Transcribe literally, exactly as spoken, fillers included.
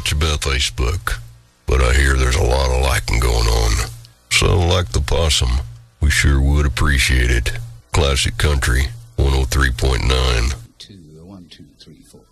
much about Facebook, but I hear there's a lot of liking going on. So, like the possum, we sure would appreciate it. Classic Country, one oh three point nine. Two, one, two, three, four.